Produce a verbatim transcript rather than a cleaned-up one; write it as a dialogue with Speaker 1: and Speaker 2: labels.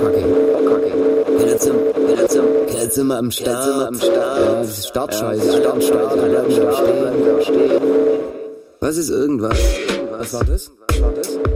Speaker 1: Kacke. Kellerzimmer, Kellerzimmer, Kellerzimmer am Start. Kellerzimmer am Start. Ja, das ist Startscheiße. Ja, Startscheiße. Bleib stehen. Was ist irgendwas? Was war das? Was war das?